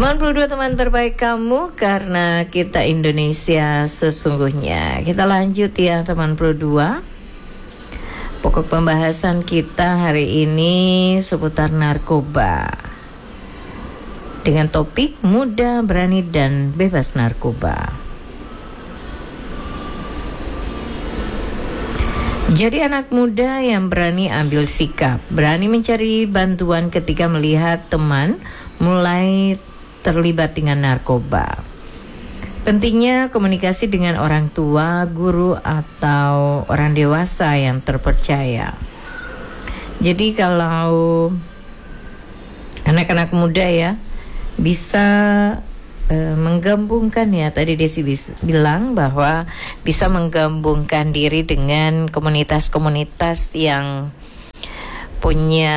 Teman Pro 2, teman terbaik kamu, karena kita Indonesia sesungguhnya. Kita lanjut ya teman Pro 2. Pokok pembahasan kita hari ini seputar narkoba, dengan topik muda, berani, dan bebas narkoba. Jadi anak muda yang berani ambil sikap, berani mencari bantuan ketika melihat teman mulai terlibat dengan narkoba. Pentingnya komunikasi dengan orang tua, guru, atau orang dewasa yang terpercaya. Jadi kalau anak-anak muda ya bisa menggabungkan, ya tadi Desi bilang bahwa bisa menggabungkan diri dengan komunitas-komunitas yang punya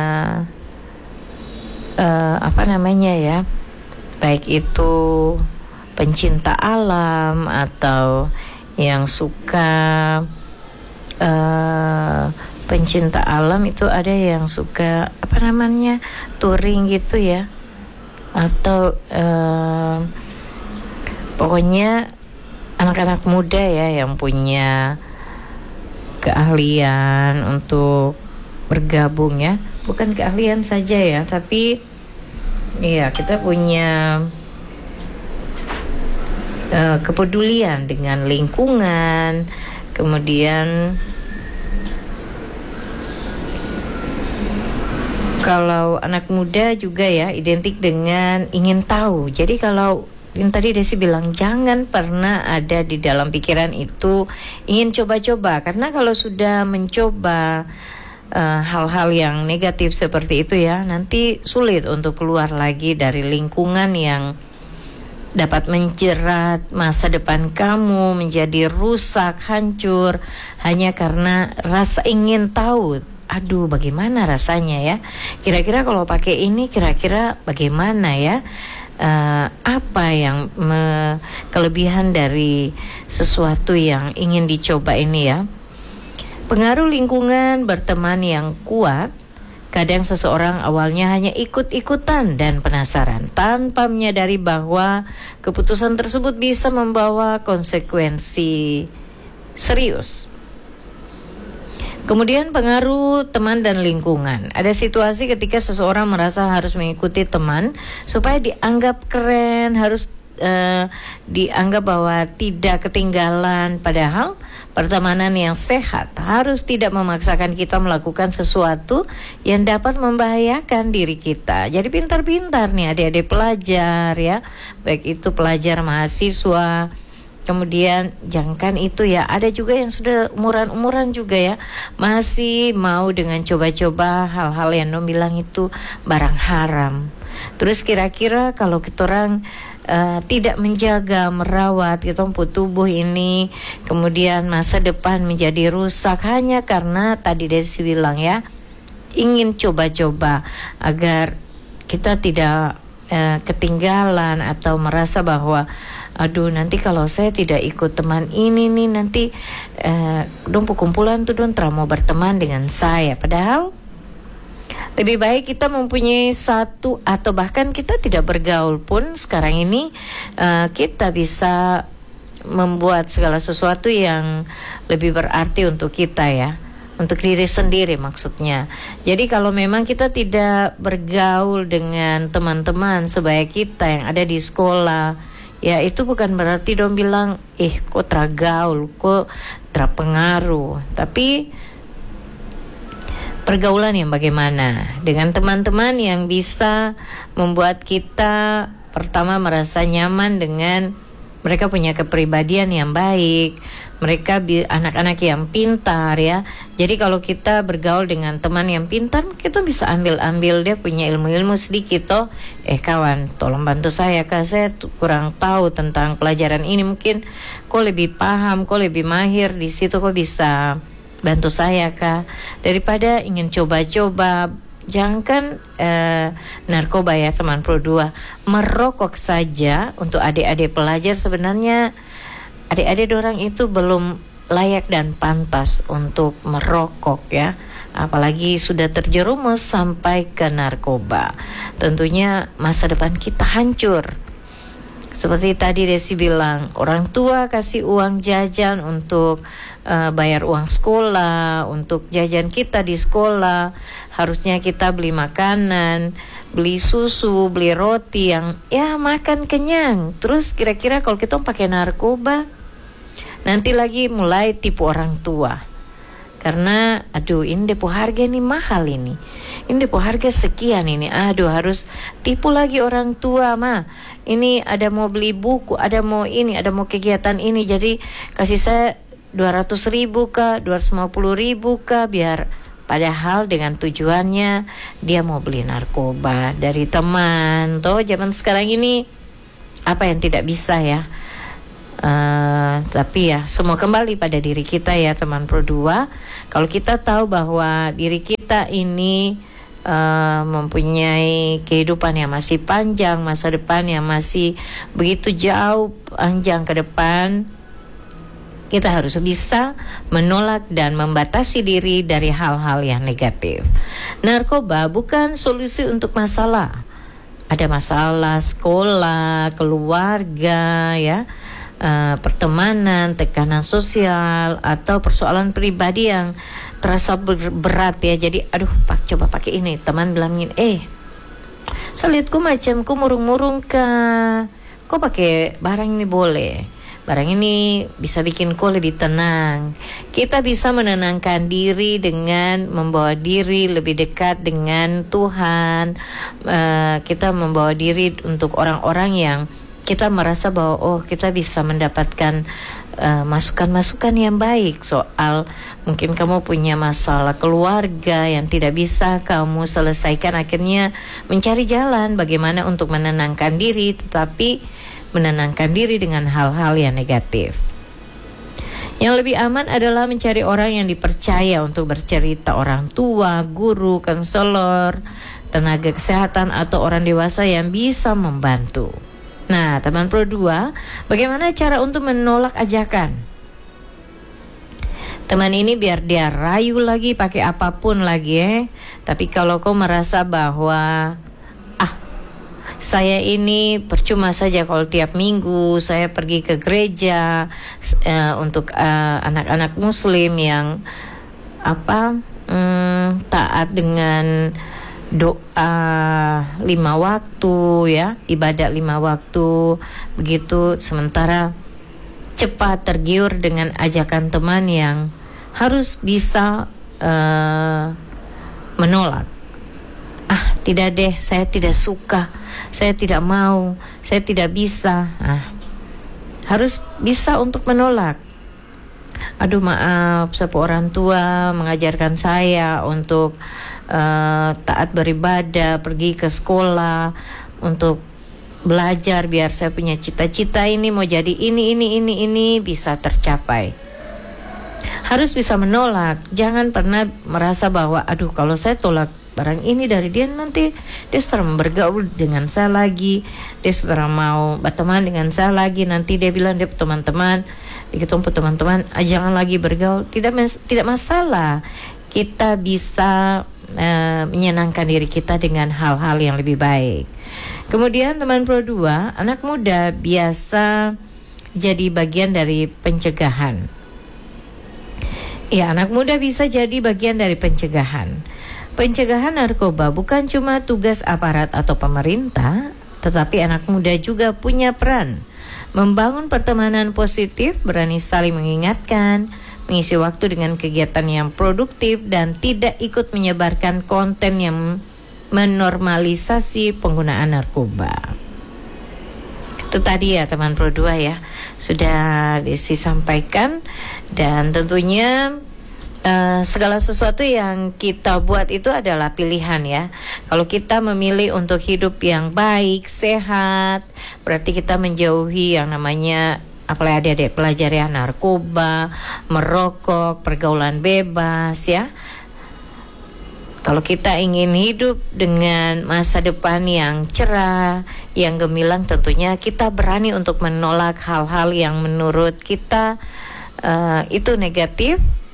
baik itu pencinta alam atau yang suka pencinta alam, itu ada yang suka touring gitu ya, atau pokoknya anak-anak muda ya yang punya keahlian untuk bergabung ya, bukan keahlian saja ya, tapi iya kita punya kepedulian dengan lingkungan. Kemudian kalau anak muda juga ya identik dengan ingin tahu. Jadi kalau yang tadi Desi bilang, jangan pernah ada di dalam pikiran itu ingin coba-coba, karena kalau sudah mencoba hal-hal yang negatif seperti itu ya, nanti sulit untuk keluar lagi dari lingkungan yang dapat menjerat masa depan kamu menjadi rusak, hancur, hanya karena rasa ingin tahu. Aduh, bagaimana rasanya ya? Kira-kira kalau pakai ini, kira-kira bagaimana ya? Apa yang kelebihan dari sesuatu yang ingin dicoba ini ya? Pengaruh lingkungan, berteman yang kuat. Kadang seseorang awalnya hanya ikut-ikutan dan penasaran, tanpa menyadari bahwa keputusan tersebut bisa membawa konsekuensi serius. Kemudian pengaruh teman dan lingkungan. Ada situasi ketika seseorang merasa harus mengikuti teman supaya dianggap keren, harus dianggap bahwa tidak ketinggalan. Padahal pertemanan yang sehat harus tidak memaksakan kita melakukan sesuatu yang dapat membahayakan diri kita. Jadi pintar-pintar nih adik-adik pelajar ya, baik itu pelajar, mahasiswa. Kemudian jangan itu ya, ada juga yang sudah umuran-umuran juga ya, masih mau dengan coba-coba hal-hal yang dong bilang itu barang haram. Terus kira-kira kalau kita orang tidak menjaga, merawat tubuh ini, kemudian masa depan menjadi rusak hanya karena tadi Desi bilang ya, ingin coba-coba agar kita tidak ketinggalan atau merasa bahwa aduh nanti kalau saya tidak ikut teman ini nih nanti dong perkumpulan tuh dong mau berteman dengan saya. Padahal lebih baik kita mempunyai satu, atau bahkan kita tidak bergaul pun sekarang ini, kita bisa membuat segala sesuatu yang lebih berarti untuk kita ya, untuk diri sendiri maksudnya. Jadi kalau memang kita tidak bergaul dengan teman-teman sebaya kita yang ada di sekolah, ya itu bukan berarti dong bilang kok tergaul, kok terpengaruh. Tapi pergaulan yang bagaimana dengan teman-teman yang bisa membuat kita pertama merasa nyaman dengan mereka, punya kepribadian yang baik, mereka anak-anak yang pintar ya. Jadi kalau kita bergaul dengan teman yang pintar, kita bisa ambil dia punya ilmu-ilmu sedikit toh. Kawan, tolong bantu saya, Kak, saya kurang tahu tentang pelajaran ini, mungkin kok lebih paham, kok lebih mahir di situ, kok bisa bantu saya Kak. Daripada ingin coba-coba, jangan narkoba ya teman Pro 2, merokok saja untuk adik-adik pelajar. Sebenarnya adik-adik orang itu belum layak dan pantas untuk merokok ya. apalagi sudah terjerumus sampai ke narkoba. Tentunya masa depan kita hancur. Seperti tadi Desi bilang, orang tua kasih uang jajan untuk bayar uang sekolah, untuk jajan kita di sekolah. Harusnya kita beli makanan, beli susu, beli roti yang ya makan kenyang. Terus kira-kira kalau kita pakai narkoba, nanti lagi mulai tipu orang tua. Karena aduh ini depo harga nih mahal ini. Ini depo harga sekian ini. Aduh harus tipu lagi orang tua mah. Ini ada mau beli buku, ada mau ini, ada mau kegiatan ini. Jadi kasih saya 200.000 kah, 250.000 kah, biar padahal dengan tujuannya dia mau beli narkoba dari teman. Toh zaman sekarang ini apa yang tidak bisa ya. Tapi ya semua kembali pada diri kita ya teman Pro 2. Kalau kita tahu bahwa diri kita ini mempunyai kehidupan yang masih panjang, masa depan yang masih begitu jauh panjang ke depan, kita harus bisa menolak dan membatasi diri dari hal-hal yang negatif. Narkoba bukan solusi untuk masalah. Ada masalah sekolah, keluarga ya, pertemanan, tekanan sosial, atau persoalan pribadi yang terasa berat ya. Jadi aduh pak, coba pakai ini. Teman bilangin, saya lihat kok macam kok murung-murung kok pakai barang ini boleh. Barang ini bisa bikin kau lebih tenang. Kita bisa menenangkan diri dengan membawa diri lebih dekat dengan Tuhan. Kita membawa diri untuk orang-orang yang kita merasa bahwa kita bisa mendapatkan masukan-masukan yang baik soal mungkin kamu punya masalah keluarga yang tidak bisa kamu selesaikan, akhirnya mencari jalan bagaimana untuk menenangkan diri, tetapi menenangkan diri dengan hal-hal yang negatif. Yang lebih aman adalah mencari orang yang dipercaya untuk bercerita, orang tua, guru, konselor, tenaga kesehatan, atau orang dewasa yang bisa membantu. Nah, teman Pro 2, bagaimana cara untuk menolak ajakan? Teman ini biar dia rayu lagi pakai apapun lagi tapi kalau kau merasa bahwa saya ini percuma saja kalau tiap minggu saya pergi ke gereja untuk anak-anak muslim yang taat dengan doa 5 waktu ya, ibadat 5 waktu begitu, sementara cepat tergiur dengan ajakan teman yang harus bisa menolak. Tidak deh, saya tidak suka, saya tidak mau, saya tidak bisa. Harus bisa untuk menolak. Aduh maaf, sepupu orang tua mengajarkan saya untuk taat beribadah, pergi ke sekolah untuk belajar biar saya punya cita-cita ini mau jadi ini bisa tercapai. Harus bisa menolak. Jangan pernah merasa bahwa aduh kalau saya tolak barang ini dari dia, nanti dia sudah bergaul dengan saya lagi, dia sudah mau berteman dengan saya lagi, nanti dia bilang dia teman-teman, diketumpuk teman-teman, jangan lagi bergaul. Tidak masalah. Kita bisa menyenangkan diri kita dengan hal-hal yang lebih baik. Kemudian teman Pro 2, anak muda biasa jadi bagian dari pencegahan. Ya, anak muda bisa jadi bagian dari pencegahan. Pencegahan narkoba bukan cuma tugas aparat atau pemerintah, tetapi anak muda juga punya peran membangun pertemanan positif, berani saling mengingatkan, mengisi waktu dengan kegiatan yang produktif, dan tidak ikut menyebarkan konten yang menormalisasi penggunaan narkoba. Itu tadi ya teman Pro 2 ya, sudah disampaikan. Dan tentunya segala sesuatu yang kita buat itu adalah pilihan ya. Kalau kita memilih untuk hidup yang baik, sehat, berarti kita menjauhi yang namanya apalagi adik-adik pelajar ya, narkoba, merokok, pergaulan bebas ya. Kalau kita ingin hidup dengan masa depan yang cerah, yang gemilang, tentunya kita berani untuk menolak hal-hal yang menurut kita itu negatif,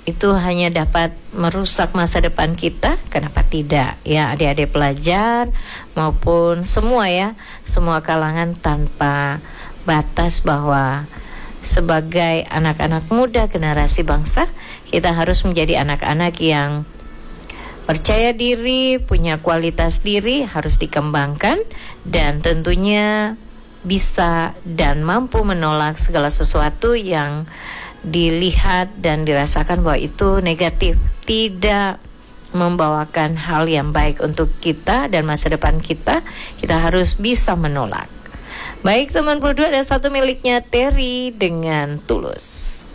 itu hanya dapat merusak masa depan kita, kenapa tidak? Ya, adik-adik pelajar maupun semua ya, semua kalangan tanpa batas, bahwa sebagai anak-anak muda generasi bangsa, kita harus menjadi anak-anak yang percaya diri, punya kualitas diri, harus dikembangkan, dan tentunya bisa dan mampu menolak segala sesuatu yang dilihat dan dirasakan bahwa itu negatif, tidak membawakan hal yang baik untuk kita dan masa depan kita. Kita harus bisa menolak. Baik teman berdua, ada satu miliknya Terry dengan Tulus.